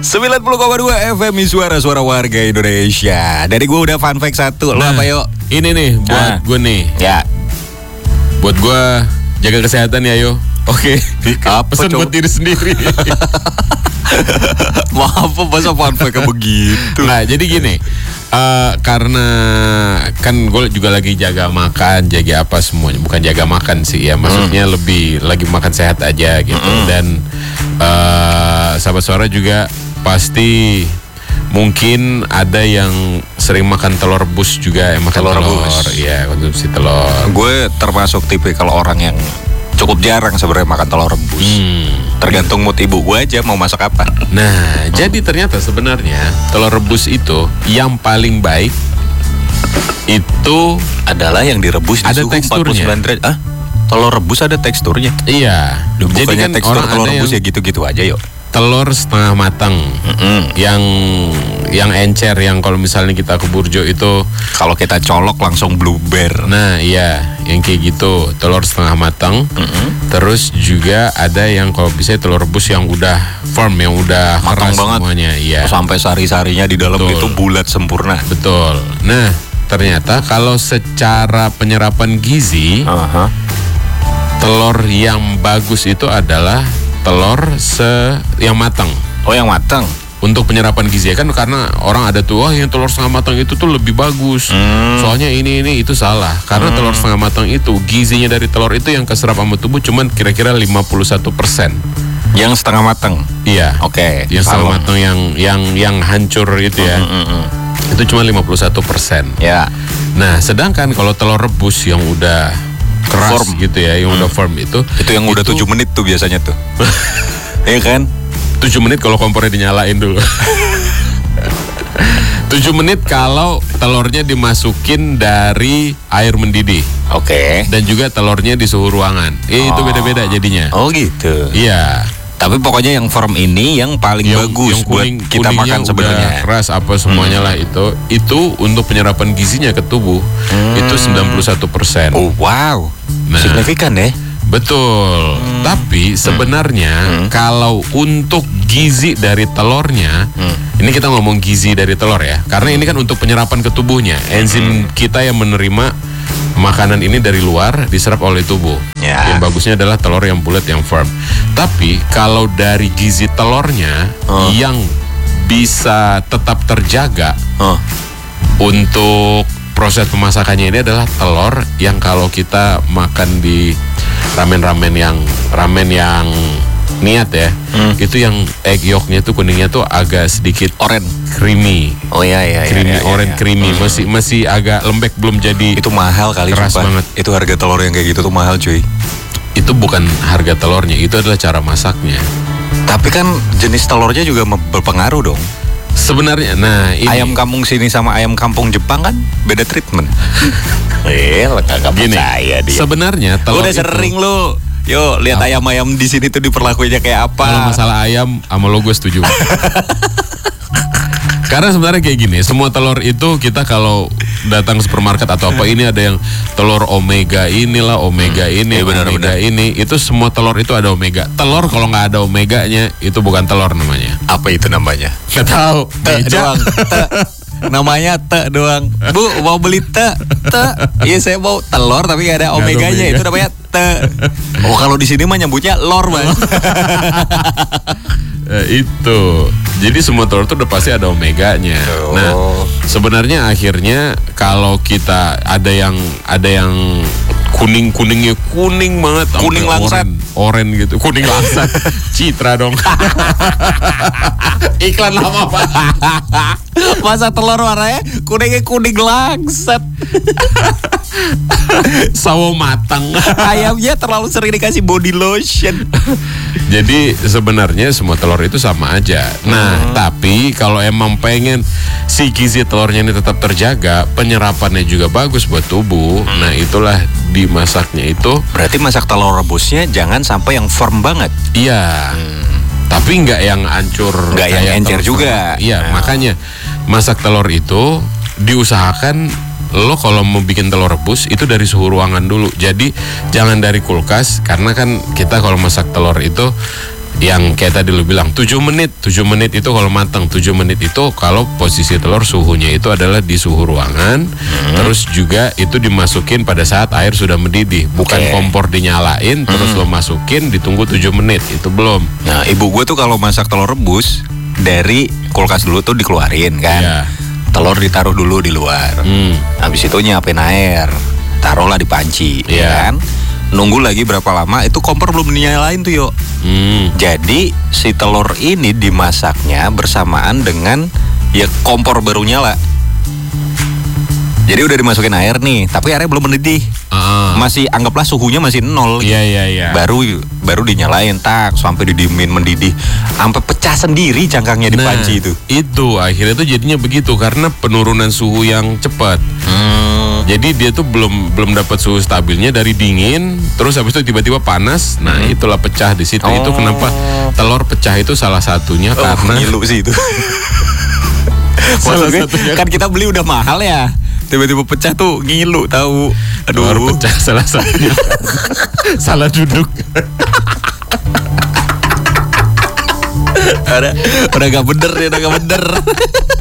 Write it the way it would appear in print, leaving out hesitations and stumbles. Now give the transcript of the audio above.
90,2 FM suara warga Indonesia. Dari gue udah fun fact 1. Lo apa yuk? Ini nih buat gue nih. Ya. Buat gue jaga kesehatan ya yo. Oke. Pesan buat diri sendiri. Maaf, masa fun fact begitu. Nah jadi gini, karena kan gue juga lagi jaga makan, jaga apa semuanya. Bukan jaga makan sih ya, maksudnya lebih lagi makan sehat aja gitu. Dan sahabat suara juga pasti mungkin ada yang sering makan telur rebus juga, makan telur rebus. Ya, konsumsi telur. Gue termasuk tipikal orang yang cukup jarang sebenarnya makan telur rebus. Tergantung mood ibu gue aja mau masak apa. Nah, jadi ternyata sebenarnya telur rebus itu yang paling baik itu adalah yang direbus di ada suhu teksturnya. 49 derajat. Telur rebus ada teksturnya. Iya. Jadi Jadi kan tekstur orang telur ada rebus yang ya gitu-gitu aja yuk. telur setengah matang, yang encer, yang kalau misalnya kita ke burjo itu Kalau kita colok langsung blueberry. nah iya, yang kayak gitu telur setengah matang. Terus juga ada yang kalau bisa telur rebus yang udah firm, yang udah Matang keras banget. semuanya. Iya. Sampai sari-sarinya di dalam Betul. itu bulat sempurna. Betul. Nah ternyata kalau secara penyerapan gizi, telur yang bagus itu adalah telur yang matang. Oh, yang matang. Untuk penyerapan gizi kan, karena orang ada tuh, wah yang telur setengah matang itu tuh lebih bagus. Soalnya ini itu salah. Karena telur setengah matang itu gizinya dari telur itu yang keserap sama tubuh cuman kira-kira 51%. Yang setengah matang. Iya. Oke. Yang setengah Kalau- matang yang hancur itu ya. Itu cuma 51%. Ya. Nah, sedangkan kalau telur rebus yang udah keras Firm. gitu ya, yang udah firm itu Yang udah 7 menit tuh biasanya tuh. Iya kan? 7 menit kalau kompornya dinyalain dulu. 7 menit kalau telurnya dimasukin dari air mendidih. Oke. Dan juga telurnya di suhu ruangan. Itu beda-beda jadinya. Oh gitu. Iya. Tapi pokoknya yang firm ini yang paling bagus buat kita makan kuningnya sebenarnya. udah keras apa semuanya lah itu untuk penyerapan gizinya ke tubuh itu 91%. Oh wow. Nah. Signifikan ya. Betul. Tapi sebenarnya kalau untuk gizi dari telurnya, ini kita ngomong gizi dari telur ya, karena ini kan untuk penyerapan ke tubuhnya. Enzim kita yang menerima makanan ini dari luar diserap oleh tubuh. Ya. Yang bagusnya adalah telur yang bulat, yang firm. Tapi kalau dari gizi telurnya yang bisa tetap terjaga untuk proses pemasakannya ini adalah telur yang kalau kita makan di ramen yang niat ya, itu yang egg yolknya tuh kuningnya tuh agak sedikit Oren. creamy. Oh ya. Creamy, orange creamy, masih agak lembek, belum jadi. Itu mahal kali. Keras sumpah. banget. Itu harga telur yang kayak gitu tuh mahal cuy. Itu bukan harga telurnya, itu adalah cara masaknya. Tapi kan jenis telurnya juga berpengaruh dong. Sebenarnya, nah ini Ayam kampung sini sama ayam kampung Jepang kan beda treatment. Kagak gini. percaya dia. Sebenarnya telur Udah itu- sering lu. Yo, lihat ayam-ayam di sini tuh diperlakuinnya kayak apa. Kalau masalah ayam, sama lo gue setuju. Karena sebenarnya kayak gini, semua telur itu kita kalau datang ke supermarket atau apa, ini ada yang telur omega inilah, omega ini, Iya, benar, omega ini, itu semua telur itu ada omega. Telur kalau nggak ada omeganya, itu bukan telur namanya. Apa itu namanya? Nggak tahu. Te doang. Te. Namanya te doang. Bu, mau beli te? Te. Iya, saya mau telur tapi gak ada Nggak ada omeganya. omega. Itu namanya te. Oh, kalau di sini mah nyebutnya lor, Bang. Itu. Jadi semua telur itu udah pasti ada omeganya. Oh. Nah, sebenarnya akhirnya kalau kita ada yang kuningnya kuning banget, Kuning sampai langsat. oren gitu, kuning langsat. Citra dong. Iklan lama Pak. Masa telur warnanya kuningnya kuning langsat. Sawo matang. Ayamnya terlalu sering dikasih body lotion. Jadi sebenarnya semua telur itu sama aja. Nah, tapi kalau emang pengen si gizi telurnya ini tetap terjaga, penyerapannya juga bagus buat tubuh. Nah, itulah dimasaknya itu. Berarti masak telur rebusnya jangan sampai yang firm banget. Iya. Tapi nggak yang hancur. Nggak yang kayak encer telur juga. setengah. Iya, Nah. makanya masak telur itu diusahakan lo kalau mau bikin telur rebus itu dari suhu ruangan dulu. Jadi jangan dari kulkas, karena kan kita kalau masak telur itu yang kayak tadi lu bilang 7 menit itu kalau matang, 7 menit itu kalau posisi telur suhunya itu adalah di suhu ruangan. Terus juga itu dimasukin pada saat air sudah mendidih, bukan kompor dinyalain terus lo masukin ditunggu 7 menit, itu belum. Nah, ibu gue tuh kalau masak telur rebus dari kulkas dulu tuh dikeluarin kan. Iya. Telur ditaruh dulu di luar. Habis itu nyiapin air, taruhlah di panci, Iya. kan. Nunggu lagi berapa lama, itu kompor belum dinyalain tuh, yuk. Jadi si telur ini dimasaknya bersamaan dengan ya kompor baru nyala. Jadi udah dimasukin air nih, tapi airnya belum mendidih. Masih anggaplah suhunya masih 0. Iya. Baru dinyalain tak sampai didiemin mendidih, sampai pecah sendiri cangkangnya di panci itu. Itu akhirnya tuh jadinya begitu karena penurunan suhu yang cepat. Jadi dia tuh belum dapat suhu stabilnya dari dingin, terus habis itu tiba-tiba panas. Nah, itulah pecah di situ. Itu kenapa telur pecah itu salah satunya karena ngilu sih itu. Salah Maksudnya, satunya kan kita beli udah mahal ya. Tiba-tiba pecah tuh ngilu tahu. Aduh, telur pecah salah satunya. Salah duduk. udah gak bener ya, udah gak bener.